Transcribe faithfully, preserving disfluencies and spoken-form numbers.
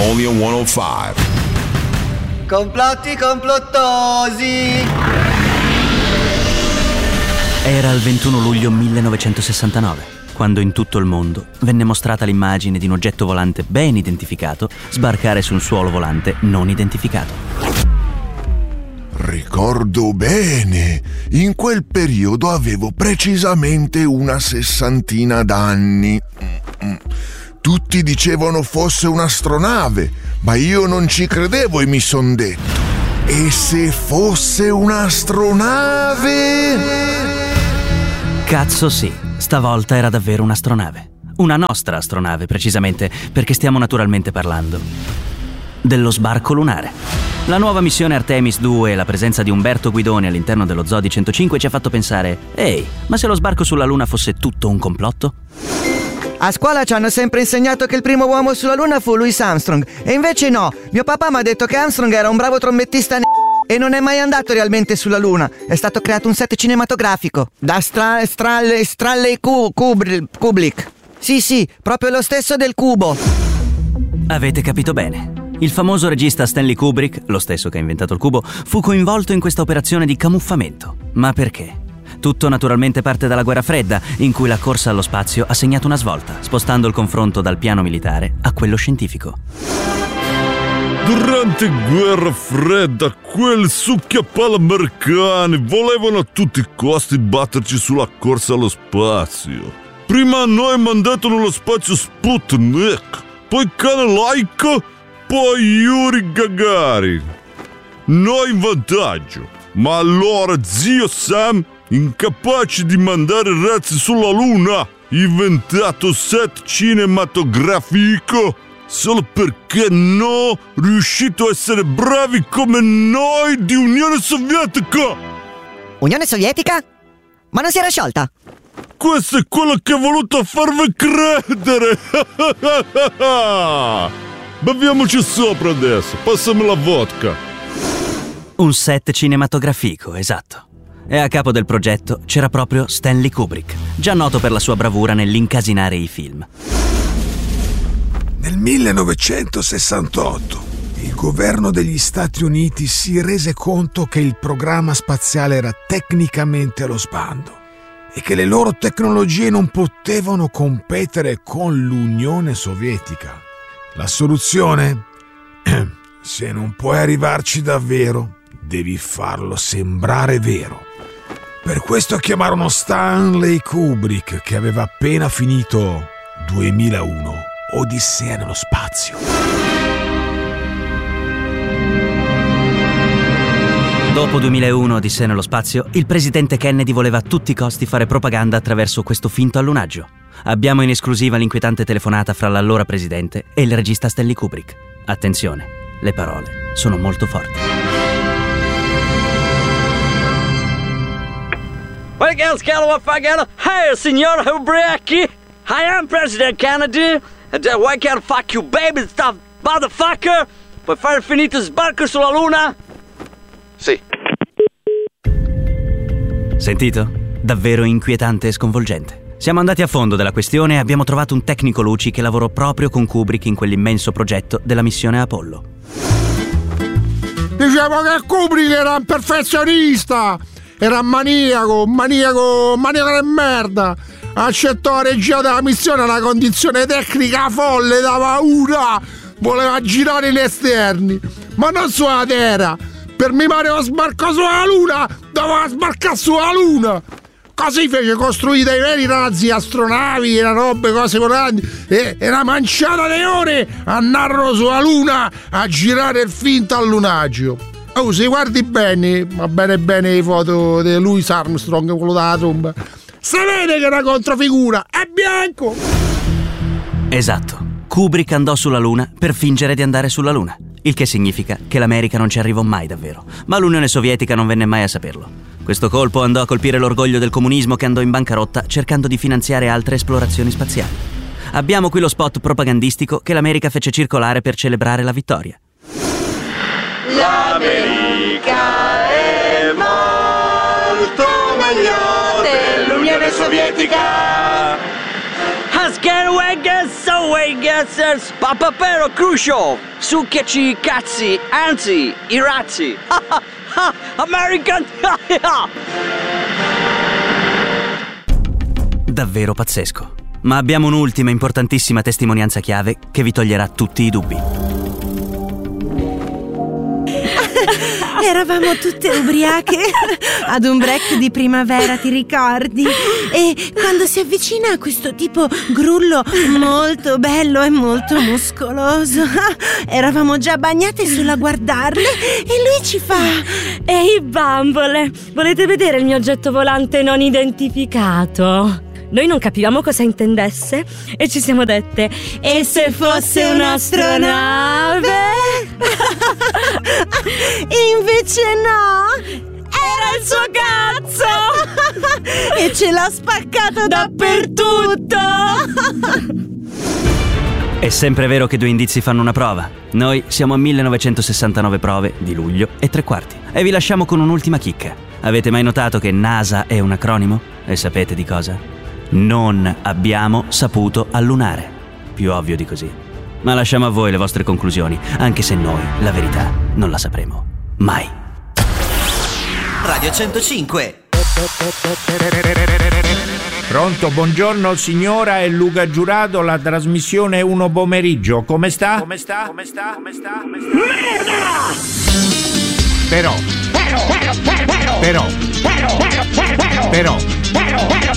only on centocinque. Complotti complottosi. Era il ventuno luglio millenovecentosessantanove, quando in tutto il mondo venne mostrata l'immagine di un oggetto volante ben identificato sbarcare su un suolo volante non identificato. Ricordo bene, in quel periodo avevo precisamente una sessantina d'anni. Tutti dicevano fosse un'astronave, ma io non ci credevo e mi son detto: e se fosse un'astronave? Cazzo sì, stavolta era davvero un'astronave. Una nostra astronave, precisamente, perché stiamo naturalmente parlando dello sbarco lunare. La nuova missione Artemis due e la presenza di Umberto Guidoni all'interno dello Zoo di centocinque ci ha fatto pensare: ehi, ma se lo sbarco sulla Luna fosse tutto un complotto? A scuola ci hanno sempre insegnato che il primo uomo sulla Luna fu Louis Armstrong, e invece no, mio papà mi ha detto che Armstrong era un bravo trombettista e non è mai andato realmente sulla Luna. È stato creato un set cinematografico da Stra- Stra- Stanley Kubrick. Sì, sì, proprio lo stesso del cubo. Avete capito bene. Il famoso regista Stanley Kubrick, lo stesso che ha inventato il cubo, fu coinvolto in questa operazione di camuffamento. Ma perché? Tutto naturalmente parte dalla guerra fredda, in cui la corsa allo spazio ha segnato una svolta, spostando il confronto dal piano militare a quello scientifico. Durante guerra fredda, quel succhiapalla americani volevano a tutti i costi batterci sulla corsa allo spazio. Prima a noi mandato nello spazio Sputnik, poi cane laico, poi Yuri Gagarin. Noi in vantaggio, ma allora zio Sam, incapace di mandare razzi sulla Luna, inventato set cinematografico solo perché no riuscito a essere bravi come noi di Unione Sovietica. Unione Sovietica? Ma non si era sciolta? Questo è quello che ho voluto farvi credere. Beviamoci sopra adesso, passami la vodka. Un set cinematografico, esatto. E a capo del progetto c'era proprio Stanley Kubrick, già noto per la sua bravura nell'incasinare i film. Nel millenovecentosessantotto il governo degli Stati Uniti si rese conto che il programma spaziale era tecnicamente allo sbando e che le loro tecnologie non potevano competere con l'Unione Sovietica. La soluzione? Se non puoi arrivarci davvero, devi farlo sembrare vero. Per questo chiamarono Stanley Kubrick, che aveva appena finito duemilauno, Odissea nello spazio. Dopo duemilauno, Odissea nello spazio, il presidente Kennedy voleva a tutti i costi fare propaganda attraverso questo finto allunaggio. Abbiamo in esclusiva l'inquietante telefonata fra l'allora presidente e il regista Stanley Kubrick. Attenzione, le parole sono molto forti. Hey, signor Ubriachi, I am President Kennedy. And uh, why can't fuck you baby stuff, motherfucker? Puoi far finito sbarco sulla Luna? Sì. Sentito? Davvero inquietante e sconvolgente. Siamo andati a fondo della questione e abbiamo trovato un tecnico luci che lavorò proprio con Kubrick in quell'immenso progetto della missione Apollo. Diciamo che Kubrick era un perfezionista, era un maniaco, un maniaco, maniaco di merda. Accettò la regia della missione a una condizione tecnica folle da paura. Voleva girare in esterni, ma non sulla Terra. Per mimare lo sbarco sulla Luna, doveva sbarcare sulla Luna. Così fece costruire dai veri razzi, astronavi, era robe, cose volanti, e una manciata di ore andarono sulla Luna a girare il finto allunaggio. Oh, se guardi bene, va bene bene le foto di Louis Armstrong, quello della tromba, si vede che è una controfigura, è bianco! Esatto, Kubrick andò sulla Luna per fingere di andare sulla Luna, il che significa che l'America non ci arrivò mai davvero, ma l'Unione Sovietica non venne mai a saperlo. Questo colpo andò a colpire l'orgoglio del comunismo, che andò in bancarotta cercando di finanziare altre esplorazioni spaziali. Abbiamo qui lo spot propagandistico che l'America fece circolare per celebrare la vittoria. L'America è molto meglio dell'Unione Sovietica. Sowietka, Podcasters, Papapero Crucio, succhiaci i cazzi, anzi, i razzi. American. Davvero pazzesco. Ma abbiamo un'ultima importantissima testimonianza chiave che vi toglierà tutti i dubbi. Eravamo tutte ubriache ad un break di primavera, ti ricordi? E quando si avvicina a questo tipo grullo molto bello e molto muscoloso, eravamo già bagnate solo a guardarle e lui ci fa: ehi bambole, volete vedere il mio oggetto volante non identificato? Noi non capivamo cosa intendesse e ci siamo dette: e se fosse un'astronave? E invece no, era il suo cazzo! E ce l'ha spaccato dappertutto! È sempre vero che due indizi fanno una prova. Noi siamo a millenovecentosessantanove prove di luglio e tre quarti. E vi lasciamo con un'ultima chicca. Avete mai notato che NASA è un acronimo? E sapete di cosa? Non abbiamo saputo allunare. Più ovvio di così. Ma lasciamo a voi le vostre conclusioni, anche se noi la verità non la sapremo mai. Radio centocinque. Pronto, buongiorno signora, è Luca Giurato, la trasmissione uno pomeriggio. Come sta? Come sta? Come sta? Come sta? Come sta? Merda! Però. Però. Però. Però. Però. Però.